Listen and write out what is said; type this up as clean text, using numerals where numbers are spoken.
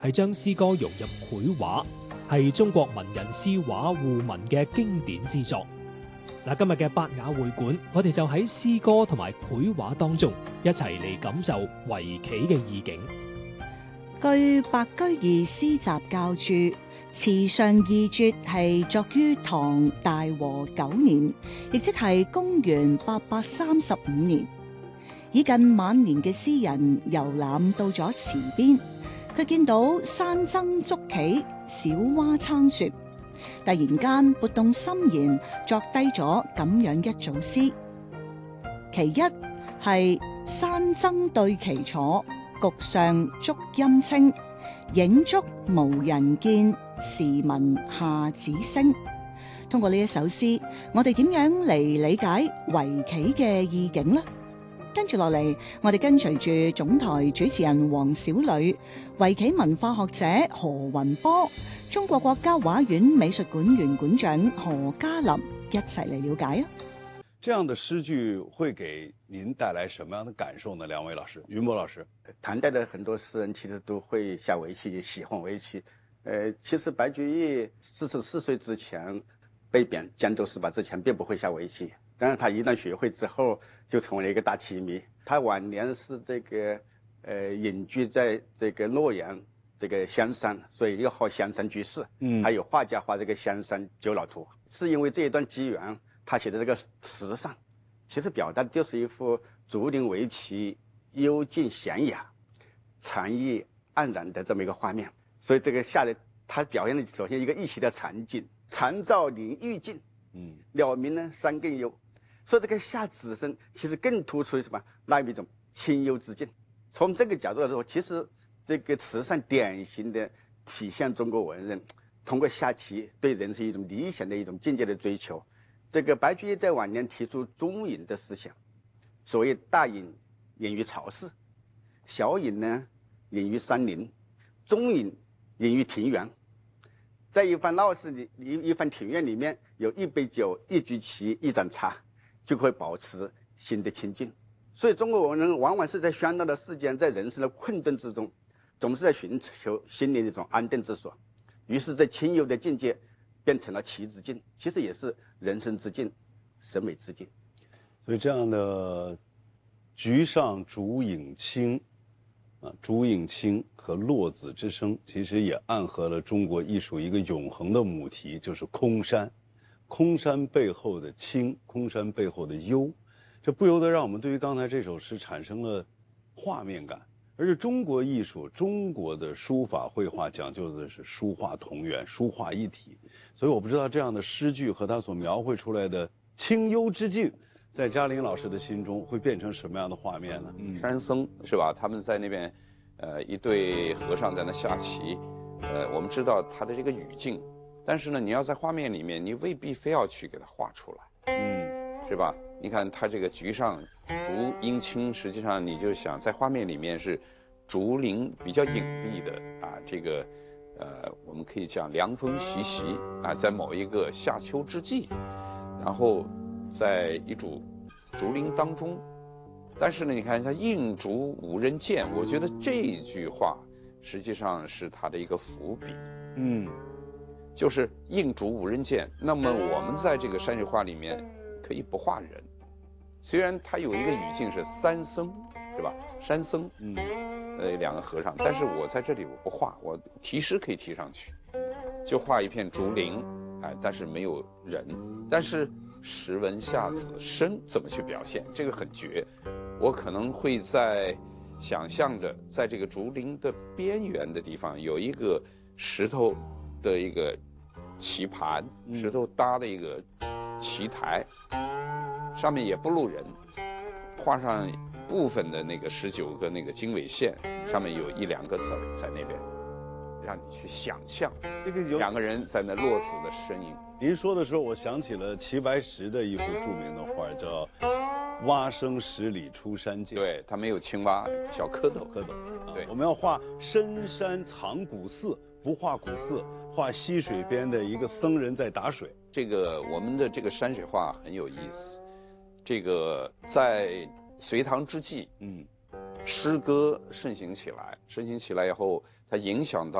係將詩歌融入繪畫，係中國文人詩畫互文嘅經典之作。嗱，今日嘅百雅會館，我哋就喺詩歌同埋繪畫當中一齊嚟感受圍棋嘅意境。 據白居易詩集教注，詞上二絕係作於唐大和9年，亦即係公元835年。已近晚年嘅詩人遊覽到咗池邊，佢見到山僧捉棋，小蛙撐雪，突然間撥動心弦，作低咗咁樣一組詩。其一係山僧對棋坐，局上竹陰清，影足無人見，時聞下子聲。通過呢一首詩，我哋點樣嚟理解圍棋嘅意境呢？跟住落嚟，我哋跟隨住總台主持人黃小磊、圍棋文化學者何雲波、中國國家畫院美術館原館長何嘉林一齊嚟了解啊！ 這樣的詩句會給您帶來什麼樣的感受呢？兩位老師，雲波老師， 唐代的很多詩人其實都會下圍棋，喜歡圍棋。其實白居易44歲之前被貶江州司法之前並不會下圍棋。但是他一旦學會之後，就成為了一個大棋迷。他晚年是這個隱居在這個洛陽這個香山，所以又號香山居士。還有畫家畫這個香山九老圖，是因為這一段機緣，他寫的這個詞上，其實表達的就是一幅竹林圍棋、幽靜閒雅、禪意黯然的這麼一個畫面。所以這個下來，他表現的首先一個一席的禪境，禪照林愈靜，鳥鳴呢山更幽。所以這個下子聲其實更突出什麼？那一種清幽之境。從這個角度來說，其實這個詞上典型的體現中國文人通過下棋對人生一種理想的一種境界的追求。這個白居易在晚年提出中隱的思想，所謂大隱隱於巢室，小隱呢隱於山林，中隱隱於庭園。在一番鬧市裏，一番庭院裏面有一杯酒、一局棋、一盞茶，就會保持心的清靜。所以中國文人往往是在喧鬧的世間，在人生的困頓之中，總是在尋求心靈的一種安定之所。於是這清幽的境界變成了棋之境，其實也是人生之境、審美之境。 所以這樣的局上竹影清，竹影清和落子之聲，其實也暗合了中國藝術一個永恆的母題，就是空山。空山背後的清，空山背後的幽，這不由得讓我們對於剛才這首詩產生了畫面感。而且中國藝術，中國的書法繪畫講究的是書畫同源，書畫一體。所以我不知道這樣的詩句和他所描繪出來的清幽之境，在嘉玲老師的心中會變成什麼樣的畫面呢？ 山僧是吧？他們在那邊，一對和尚在那下棋，我們知道他的這個語境。但是呢，你要在畫面裡面，你未必非要去給它畫出來，是吧？你看它這個局上竹陰清，實際上你就想在畫面裡面是竹林比較隱蔽的啊，這個我們可以講涼風習習啊，在某一個夏秋之際，然後在一組竹林當中，但是呢，你看它映竹無人見，我覺得這一句話實際上是它的一個伏筆，就是映竹無人見。那麼我們在這個山水畫裡面可以不畫人，雖然它有一個語境是三僧，是吧？山僧，兩個和尚，但是我在這裡我不畫，我題詩可以題上去，就畫一片竹林，但是沒有人，但是時聞下子聲怎麼去表現？這個很絕，我可能會在想象着，在這個竹林的邊緣的地方有一個石頭的一個棋盤，石頭搭的一個棋台，上面也不露人，畫上部分的那個19個那個經緯線，上面有1、2個字在那邊，讓你去想象這個兩個人在那落子的身影。 您說的時候，我想起了齐白石的一幅著名的畫，叫《蛙聲十里出山澗》。 對，它沒有青蛙，小蝌蚪。 對，我們要畫深山藏古寺，不畫古寺，畫溪水邊的一個僧人在打水。 這個我們的這個山水畫很有意思。這個在隋唐之際， 诗歌盛行起来，盛行起来以后，它影响到